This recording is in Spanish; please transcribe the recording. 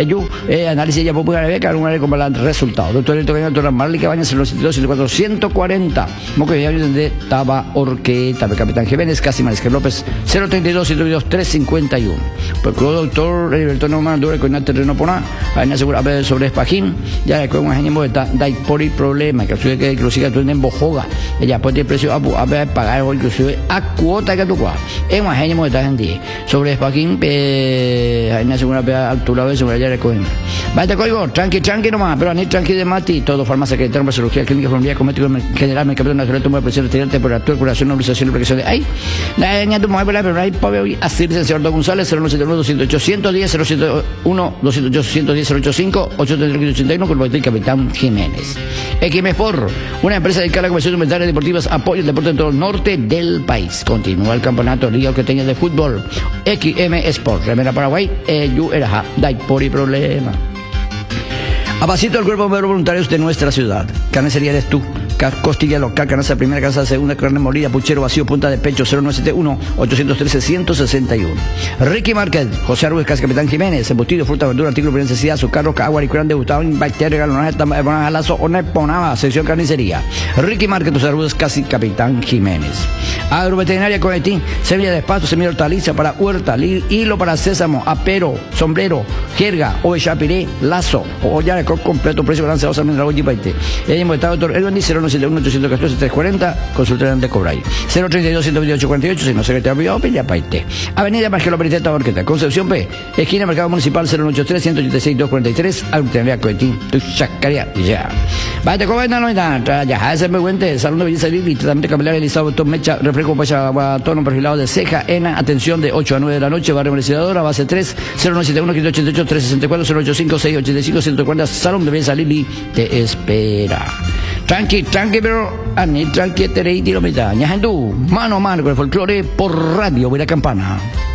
Análisis ya popular de beca, alguna vez con el resultado. Doctor Elito Caña, doctora Marley Cabañas, 092 74 140. Moco de Año de Taba Orqueta, Capitán Jiménez, Casi Mariscal López, 032 122 351. Pues el doctor Heriberto Norman, dure con el terreno por nada, hay asegura sobre Espajín, ya le con un genio de Daipori problema, que que inclusive tú en Bojoga, ella puede precio a pagar o inclusive a cuota que tú cuas. Es un genio de gente sobre Espajín, hay una segunda altura de seguridad ya recogen. Vaya código, tranqui nomás, pero ni tranqui de mati, todo farmacia que tenemos cirugía clínica, economía, cosmético general, medicamento natural, toma de presión arterial, temperatura, curación, normalización, aplicación de ay, la niña tu mujer, pero hay pobre hoy, así el señor Don González, 091 208 110 071 208 110 085 831 con el Capitán Jiménez. XM Sport, una empresa dedicada a la comercio de inventarios deportivas, apoya el deporte en todo el norte del país. Continúa el campeonato Liga que tenga de fútbol. XM Sport, Remera Paraguay, Yu Eraja, Daipori problema. Abasito del cuerpo de voluntarios de nuestra ciudad. Carnicería eres tú. Costilla local, canasta primera, canasta segunda, carne molida, puchero vacío, punta de pecho, 0971-813-161. Ricky Market, José Arrues, Casa Capitán Jiménez, embutido, fruta, verdura, artículos de necesidad, azúcar, roca, agua, licuran, degustado, bacteria, galonaje, lazo, ponaba, sección carnicería. Ricky Market, José Arrues, Casi Capitán Jiménez. Agroveterinaria Conetín, semilla de pasto, semilla de hortaliza para huerta, hilo para sésamo, apero, sombrero, jerga, o chapiré, lazo, o ya de completo, precio balanceado, salmón, dragón y paite. El invitado, doctor Elvin, 091-814-340, consulta de Cobray. 032-128-48, si no se te ha olvidado, pilla paite. Avenida Margelo Periteta Orqueta, Concepción P, esquina Mercado Municipal, 083-186-243, Agroveterinaria Conetín, tu chacaria, ya. Vaya, ¿cómo ven? Ya, ese es muy buen salón de belleza Lili, tratamiento capilar, Elizabeth Mecha, refresco para tono perfilado de ceja, ENA, atención de 8 a 9 de la noche, barrio Merecidadora, base 3, 0971-588-364-085-685-140, salón de belleza Lili, te espera. Tranqui, pero tranqui, tereiti lo mitad. Ñajendú, mano a mano con el folclore por Radio Villa Campana.